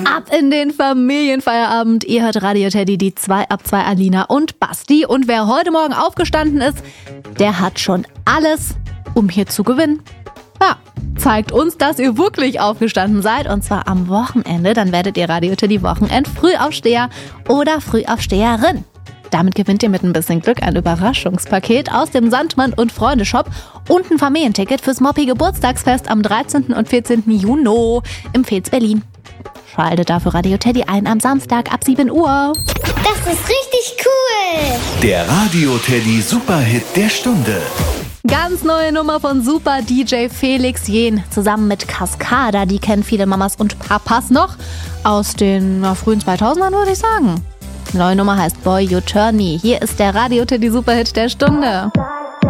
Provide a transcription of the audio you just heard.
Ab in den Familienfeierabend. Ihr hört Radio Teddy, die 2 ab 2 Alina und Basti. Und wer heute Morgen aufgestanden ist, der hat schon alles, um hier zu gewinnen. Ja, zeigt uns, dass ihr wirklich aufgestanden seid. Und zwar am Wochenende. Dann werdet ihr Radio Teddy Wochenend-Frühaufsteher oder Frühaufsteherin. Damit gewinnt ihr mit ein bisschen Glück ein Überraschungspaket aus dem Sandmann und Freunde-Shop und ein Familienticket fürs Moppi-Geburtstagsfest am 13. und 14. Juni im Fez Berlin. Schaltet dafür Radio Teddy ein am Samstag ab 7 Uhr. Das ist richtig cool. Der Radio Teddy Superhit der Stunde. Ganz neue Nummer von Super DJ Felix Jähn zusammen mit Cascada. Die kennen viele Mamas und Papas noch aus den frühen 2000ern, würde ich sagen. Die neue Nummer heißt Boy You Turn Me. Hier ist der Radio Teddy Superhit der Stunde.